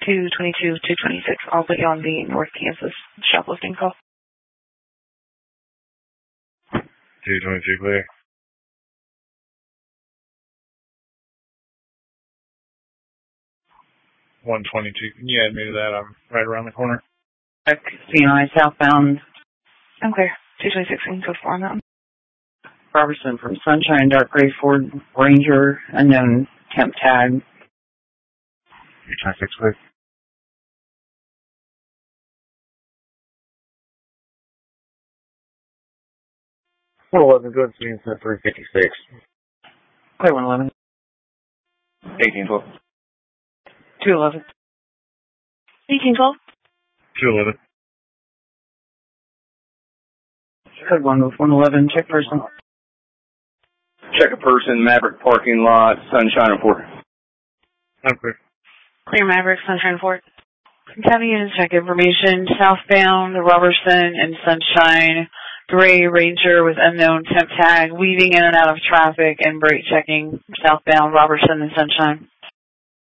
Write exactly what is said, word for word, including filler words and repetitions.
two twenty-two, two twenty-six. I'll put you on the North Kansas shoplifting call. two twenty-two clear. one twenty-two. Can you add me to that? I'm right around the corner. C N I southbound. I'm clear. two twenty-six, I can go for on that one. Robertson from Sunshine, dark gray Ford Ranger, unknown temp tag. two twenty-six clear. one eleven, go ahead and see three fifty-six. Clear one eleven. eighteen twelve. two eleven. eighteen twelve. two eleven. Code one with one eleven, check person. Check a person, Maverick parking lot, Sunshine Report. I'm clear. Clear Maverick, Sunshine Fort. County units check information. Southbound, Robertson and Sunshine. Gray Ranger with unknown temp tag, weaving in and out of traffic and brake checking. Southbound, Robertson and Sunshine.